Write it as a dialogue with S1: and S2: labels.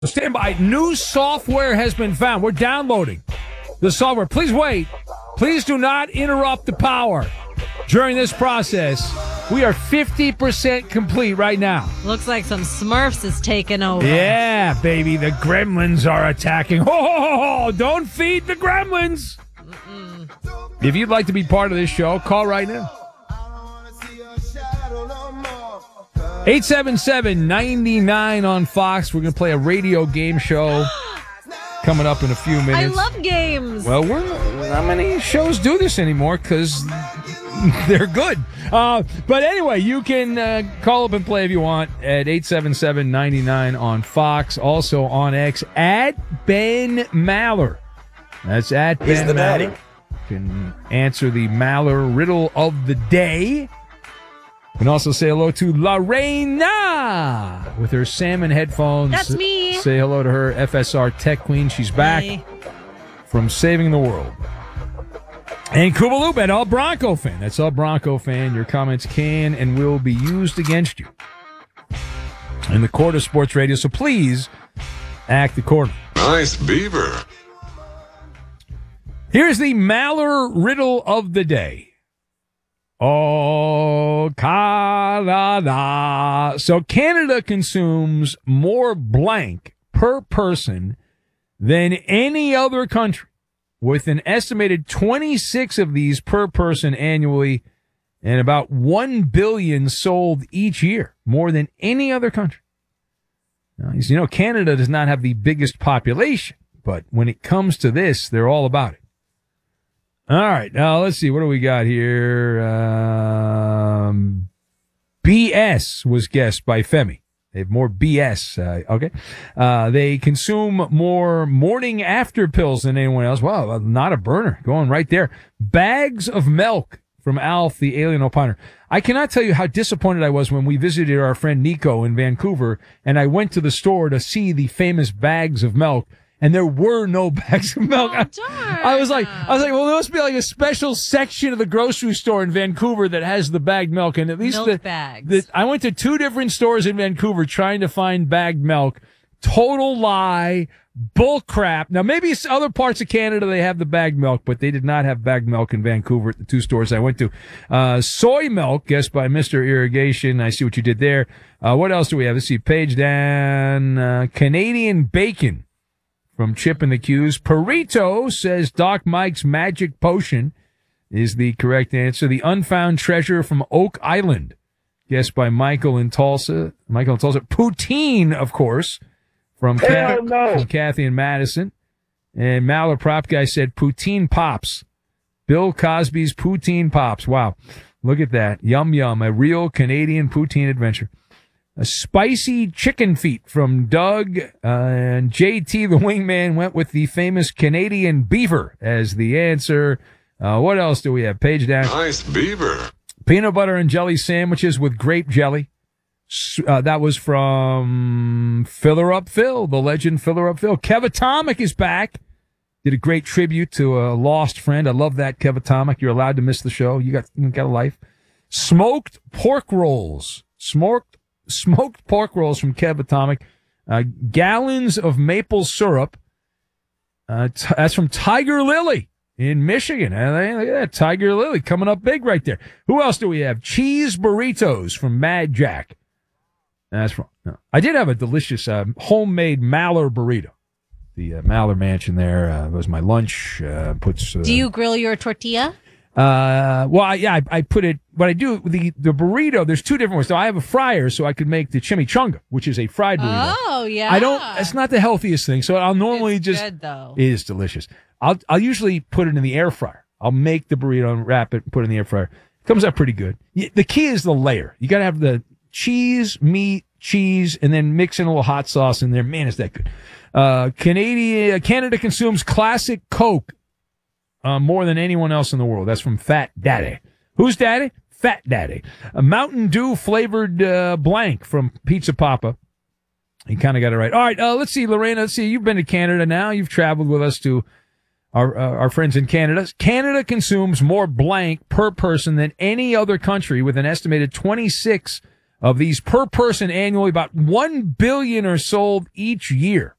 S1: Stand by. New software has been found. We're downloading the software. Please wait. Please do not interrupt the power during this process. We are 50% complete right now.
S2: Looks like some Smurfs is taking over.
S1: Yeah, baby. The gremlins are attacking. Oh, don't feed the gremlins. If you'd like to be part of this show, call right now. 877-99 on Fox. We're going to play a radio game show coming up in a few minutes.
S2: I love games.
S1: Well, not many shows do this anymore because they're good. But anyway, you can call up and play if you want at 877-99 on Fox. Also on X, at Ben Maller. That's at Ben
S3: He's the
S1: Maller.
S3: daddy.
S1: You can answer the Maller riddle of the day. And also say hello to Lorena with her salmon headphones.
S2: That's me.
S1: Say hello to her, FSR Tech Queen. She's back from saving the world. And Kubaloop, an all Bronco fan. That's all Bronco fan. Your comments can and will be used against you in the court of sports radio. So please act accordingly.
S4: Nice beaver.
S1: Here's the Maller riddle of the day. Oh, Canada. So Canada consumes more blank per person than any other country, with an estimated 26 of these per person annually and about 1 billion sold each year, more than any other country. Now, you know, Canada does not have the biggest population, but when it comes to this, they're all about it. All right, now let's see. What do we got here? BS was guessed by Femi. They have more BS. Okay. They consume more morning after pills than anyone else. Wow, not a burner. Going right there. Bags of milk from Alf, the alien opiner. I cannot tell you how disappointed I was when we visited our friend Nico in Vancouver, and I went to the store to see the famous bags of milk. And there were no bags of milk.
S2: Oh, darn.
S1: I was like, well, there must be like a special section of the grocery store in Vancouver that has the bagged milk. And at least
S2: milk bags.
S1: I went to 2 different stores in Vancouver trying to find bagged milk. Total lie, bull crap. Now, maybe other parts of Canada, they have the bagged milk, but they did not have bagged milk in Vancouver at the 2 stores I went to. Soy milk, guessed by Mr. Irrigation. I see what you did there. What else do we have? Let's see, page down. Canadian bacon. From Chip and the Q's. Perito says Doc Mike's magic potion is the correct answer. The unfound treasure from Oak Island, guessed by Michael in Tulsa. Poutine, of course, from Kathy and Madison. And Maller Prop Guy said Poutine Pops. Bill Cosby's Poutine Pops. Wow. Look at that. Yum, yum. A real Canadian poutine adventure. A spicy chicken feet from Doug, and JT the wingman went with the famous Canadian beaver as the answer. What else do we have? Page down.
S4: Nice beaver.
S1: Peanut butter and jelly sandwiches with grape jelly. That was from Filler Up Phil, the legend Filler Up Phil. Kev Atomic is back. Did a great tribute to a lost friend. I love that, Kev Atomic. You're allowed to miss the show. You got a life. Smoked pork rolls. Smoked pork rolls from Kev Atomic. Gallons of maple syrup. That's from Tiger Lily in Michigan. Look at that. Tiger Lily coming up big right there. Who else do we have? Cheese burritos from Mad Jack. That's wrong. No. I did have a delicious homemade Maller burrito. The Maller Mansion there was my lunch.
S2: Do you grill your tortilla?
S1: I put it, what I do, the burrito, there's 2 different ways. So I have a fryer so I could make the chimichanga, which is a fried burrito.
S2: Oh, yeah.
S1: It's not the healthiest thing. So I'll normally
S2: it's good, though.
S1: It is delicious. I'll usually put it in the air fryer. I'll make the burrito and wrap it and put it in the air fryer. It comes out pretty good. The key is the layer. You gotta have the cheese, meat, cheese, and then mix in a little hot sauce in there. Man, is that good. Canada consumes classic Coke more than anyone else in the world. That's from Fat Daddy. Who's Daddy? Fat Daddy. A Mountain Dew flavored blank from Pizza Papa. He kind of got it right. All right, let's see, Lorena. Let's see. You've been to Canada now. You've traveled with us to our friends in Canada. Canada consumes more blank per person than any other country, with an estimated 26 of these per person annually. About 1 billion are sold each year.